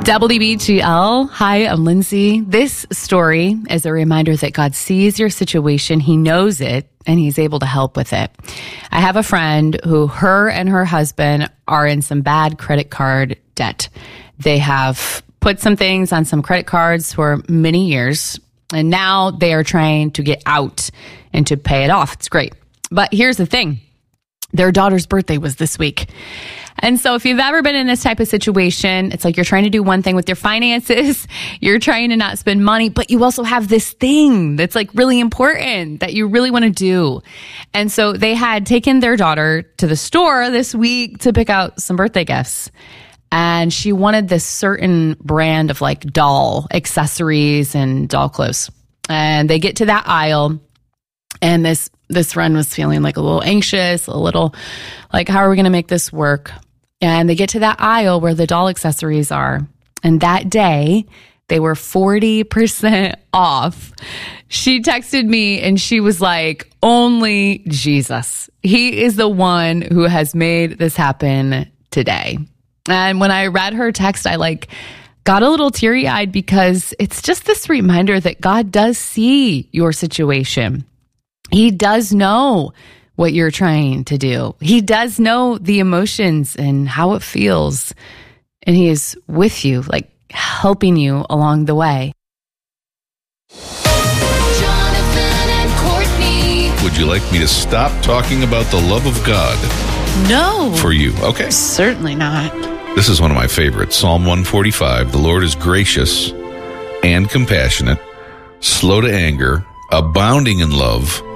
WBGL. Hi, I'm Lindsay. This story is a reminder that God sees your situation, He knows it, and He's able to help with it. I have a friend who her and her husband are in some bad credit card debt. They have put some things on some credit cards for many years, and now they are trying to get out and to pay it off. It's great. But here's the thing. Their daughter's birthday was this week. And so if you've ever been in this type of situation, it's like you're trying to do one thing with your finances, you're trying to not spend money, but you also have this thing that's like really important that you really want to do. And so they had taken their daughter to the store this week to pick out some birthday gifts. And she wanted this certain brand of like doll accessories and doll clothes. And they get to that aisle, and this friend was feeling like a little anxious, a little like, how are we going to make this work? And they get to that aisle where the doll accessories are. And that day, they were 40% off. She texted me and she was like, only Jesus. He is the one who has made this happen today. And when I read her text, I got a little teary-eyed because it's just this reminder that God does see your situation. He does know what you're trying to do. He does know the emotions and how it feels. And He is with you, like helping you along the way. Jonathan and Courtney. Would you like me to stop talking about the love of God? No. For you. Okay. Certainly not. This is one of my favorites. Psalm 145. The Lord is gracious and compassionate, slow to anger, abounding in love,